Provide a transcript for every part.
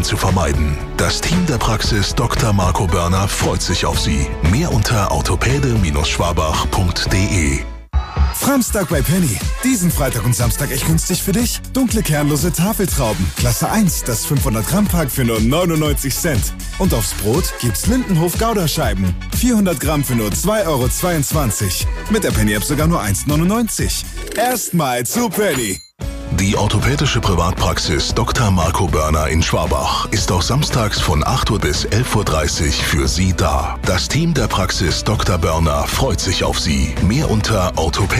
zu vermeiden. Das Team der Praxis Dr. Marco Börner freut sich auf Sie. Mehr unter orthopäde-schwabach.de. Framstag bei Penny. Diesen Freitag und Samstag echt günstig für dich. Dunkle kernlose Tafeltrauben. Klasse 1, das 500-Gramm-Pack für nur 99 Cent. Und aufs Brot gibt's Lindenhof-Gouda-Scheiben. 400 Gramm für nur 2,22 €. Mit der Penny-App sogar nur 1,99 €. Erstmal zu Penny. Die orthopädische Privatpraxis Dr. Marco Börner in Schwabach ist auch samstags von 8 Uhr bis 11.30 Uhr für Sie da. Das Team der Praxis Dr. Börner freut sich auf Sie. Mehr unter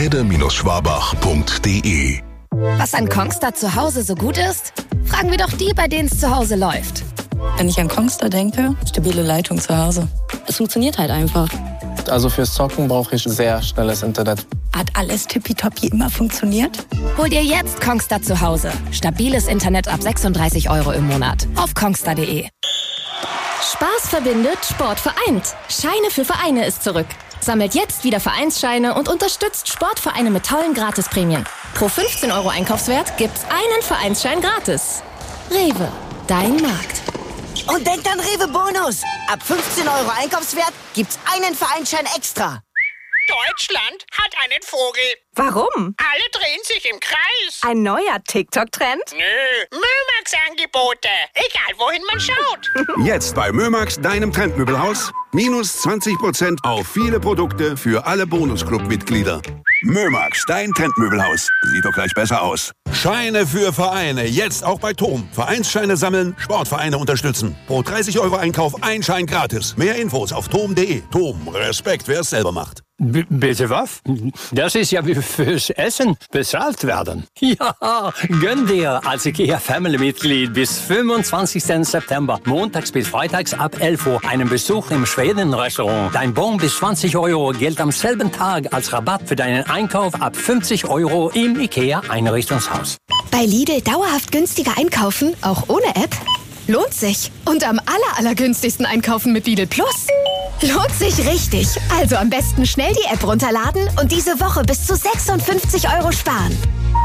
orthopäde-schwabach.de. Was an Kongstar zu Hause so gut ist? Fragen wir doch die, bei denen es zu Hause läuft. Wenn ich an Kongstar denke, stabile Leitung zu Hause. Es funktioniert halt einfach. Also fürs Zocken brauche ich sehr schnelles Internet. Hat alles tippitoppi immer funktioniert? Hol dir jetzt Kongstar zu Hause. Stabiles Internet ab 36 € im Monat. Auf kongstar.de. Spaß verbindet, Sport vereint. Scheine für Vereine ist zurück. Sammelt jetzt wieder Vereinsscheine und unterstützt Sportvereine mit tollen Gratisprämien. Pro 15 € Einkaufswert gibt's einen Vereinsschein gratis. Rewe, dein Markt. Und denkt an Rewe Bonus. Ab 15 € Einkaufswert gibt's einen Vereinsschein extra. Deutschland hat einen Vogel. Warum? Alle drehen sich im Kreis. Ein neuer TikTok-Trend? Nö, Mömax-Angebote. Egal, wohin man schaut. Jetzt bei Mömax, deinem Trendmöbelhaus. Minus 20% auf viele Produkte für alle Bonusclub-Mitglieder. Mömax, dein Trendmöbelhaus. Sieht doch gleich besser aus. Scheine für Vereine. Jetzt auch bei TOM. Vereinsscheine sammeln, Sportvereine unterstützen. Pro 30 € Einkauf ein Schein gratis. Mehr Infos auf tom.de. TOM, Respekt, wer es selber macht. Bitte was? Das ist ja wie fürs Essen bezahlt werden. Ja, gönn dir als IKEA-Family-Mitglied bis 25. September, montags bis freitags ab 11 Uhr, einen Besuch im Schweden-Restaurant. Dein Bon bis 20 € gilt am selben Tag als Rabatt für deinen Einkauf ab 50 € im IKEA-Einrichtungshaus. Bei Lidl dauerhaft günstiger einkaufen, auch ohne App? Lohnt sich. Und am allergünstigsten einkaufen mit Lidl Plus? Lohnt sich richtig. Also am besten schnell die App runterladen und diese Woche bis zu 56 € sparen.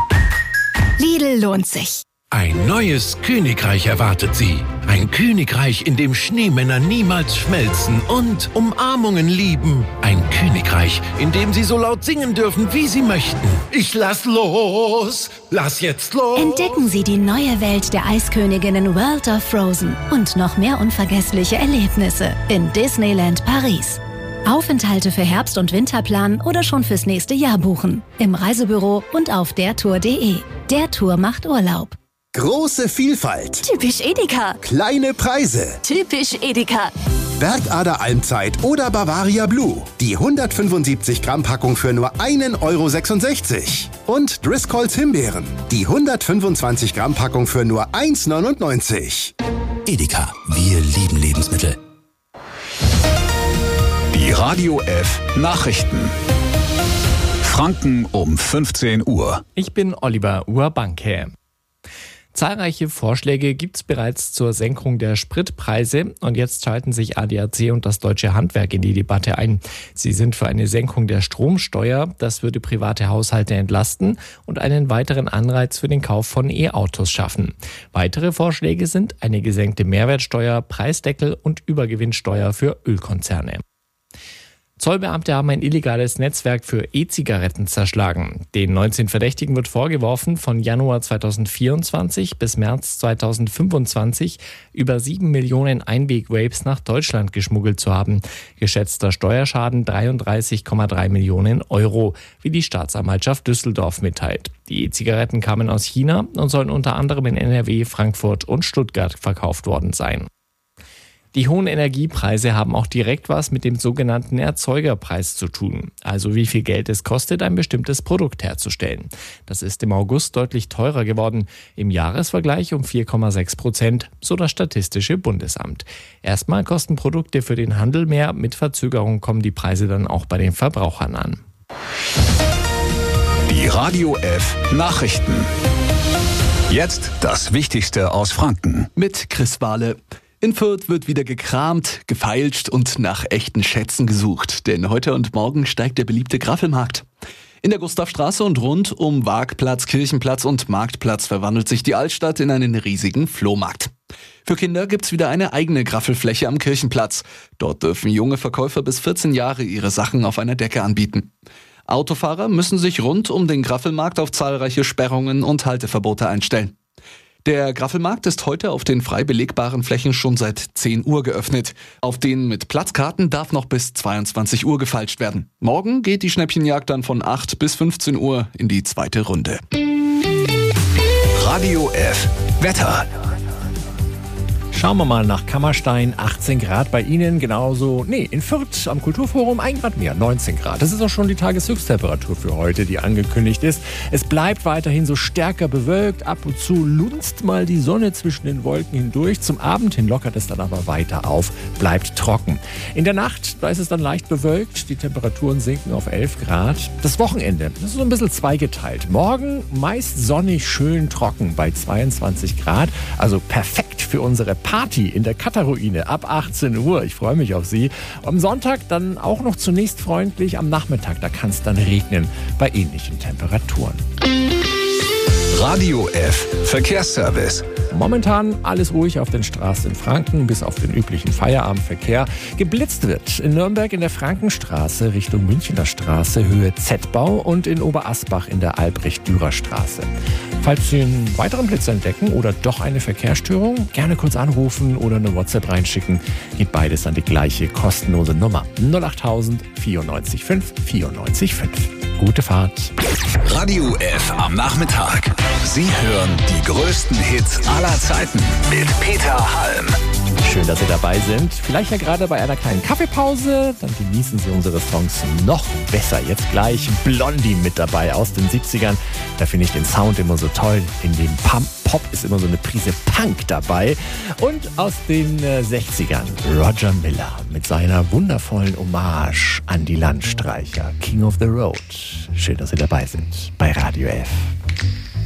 Lidl lohnt sich. Ein neues Königreich erwartet Sie. Ein Königreich, in dem Schneemänner niemals schmelzen und Umarmungen lieben. Ein Königreich, in dem Sie so laut singen dürfen, wie Sie möchten. Ich lass los, lass jetzt los. Entdecken Sie die neue Welt der Eisköniginnen World of Frozen und noch mehr unvergessliche Erlebnisse in Disneyland Paris. Aufenthalte für Herbst- und Winterplan oder schon fürs nächste Jahr buchen. Im Reisebüro und auf dertour.de. Der Tour macht Urlaub. Große Vielfalt. Typisch Edeka. Kleine Preise. Typisch Edeka. Bergader Almzeit oder Bavaria Blue. Die 175 Gramm Packung für nur 1,66 €. Und Driscolls Himbeeren. Die 125 Gramm Packung für nur 1,99 €. Edeka. Wir lieben Lebensmittel. Die Radio F Nachrichten. Franken um 15 Uhr. Ich bin Oliver Urbanke. Zahlreiche Vorschläge gibt es bereits zur Senkung der Spritpreise und jetzt schalten sich ADAC und das Deutsche Handwerk in die Debatte ein. Sie sind für eine Senkung der Stromsteuer, das würde private Haushalte entlasten und einen weiteren Anreiz für den Kauf von E-Autos schaffen. Weitere Vorschläge sind eine gesenkte Mehrwertsteuer, Preisdeckel und Übergewinnsteuer für Ölkonzerne. Zollbeamte haben ein illegales Netzwerk für E-Zigaretten zerschlagen. Den 19 Verdächtigen wird vorgeworfen, von Januar 2024 bis März 2025 über 7 Millionen Einweg-Vapes nach Deutschland geschmuggelt zu haben. Geschätzter Steuerschaden 33,3 Millionen €, wie die Staatsanwaltschaft Düsseldorf mitteilt. Die E-Zigaretten kamen aus China und sollen unter anderem in NRW, Frankfurt und Stuttgart verkauft worden sein. Die hohen Energiepreise haben auch direkt was mit dem sogenannten Erzeugerpreis zu tun, also wie viel Geld es kostet, ein bestimmtes Produkt herzustellen. Das ist im August deutlich teurer geworden, im Jahresvergleich um 4,6%, so das Statistische Bundesamt. Erstmal kosten Produkte für den Handel mehr, mit Verzögerung kommen die Preise dann auch bei den Verbrauchern an. Die Radio F Nachrichten. Jetzt das Wichtigste aus Franken. Mit Chris Wahle. In Fürth wird wieder gekramt, gefeilscht und nach echten Schätzen gesucht. Denn heute und morgen steigt der beliebte Graffelmarkt. In der Gustavstraße und rund um Waagplatz, Kirchenplatz und Marktplatz verwandelt sich die Altstadt in einen riesigen Flohmarkt. Für Kinder gibt's wieder eine eigene Graffelfläche am Kirchenplatz. Dort dürfen junge Verkäufer bis 14 Jahre ihre Sachen auf einer Decke anbieten. Autofahrer müssen sich rund um den Graffelmarkt auf zahlreiche Sperrungen und Halteverbote einstellen. Der Graffelmarkt ist heute auf den frei belegbaren Flächen schon seit 10 Uhr geöffnet. Auf den mit Platzkarten darf noch bis 22 Uhr gefeilscht werden. Morgen geht die Schnäppchenjagd dann von 8 bis 15 Uhr in die zweite Runde. Radio F. Wetter. Schauen wir mal nach Kammerstein, 18 Grad bei Ihnen, in Fürth am Kulturforum 1 Grad mehr, 19 Grad. Das ist auch schon die Tageshöchsttemperatur für heute, die angekündigt ist. Es bleibt weiterhin so stärker bewölkt, ab und zu lunzt mal die Sonne zwischen den Wolken hindurch. Zum Abend hin lockert es dann aber weiter auf, bleibt trocken. In der Nacht, da ist es dann leicht bewölkt, die Temperaturen sinken auf 11 Grad. Das Wochenende, das ist so ein bisschen zweigeteilt. Morgen meist sonnig, schön trocken bei 22 Grad, also perfekt für unsere Party in der Katar-Ruine ab 18 Uhr. Ich freue mich auf Sie. Am Sonntag dann auch noch zunächst freundlich. Am Nachmittag, da kann es dann regnen bei ähnlichen Temperaturen. Radio F. Verkehrsservice. Momentan alles ruhig auf den Straßen in Franken, bis auf den üblichen Feierabendverkehr. Geblitzt wird in Nürnberg in der Frankenstraße Richtung Münchner Straße, Höhe Z-Bau und in Oberasbach in der Albrecht-Dürer-Straße. Falls Sie einen weiteren Blitz entdecken oder doch eine Verkehrsstörung, gerne kurz anrufen oder eine WhatsApp reinschicken. Geht beides an die gleiche kostenlose Nummer 08000 94 5 94 5. Gute Fahrt. Radio F am Nachmittag. Sie hören die größten Hits aller Zeiten mit Peter Halm. Schön, dass Sie dabei sind. Vielleicht ja gerade bei einer kleinen Kaffeepause. Dann genießen Sie unsere Songs noch besser. Jetzt gleich Blondie mit dabei aus den 70ern. Da finde ich den Sound immer so toll. In dem Pop ist immer so eine Prise Punk dabei. Und aus den 60ern Roger Miller mit seiner wundervollen Hommage an die Landstreicher. King of the Road. Schön, dass Sie dabei sind bei Radio F.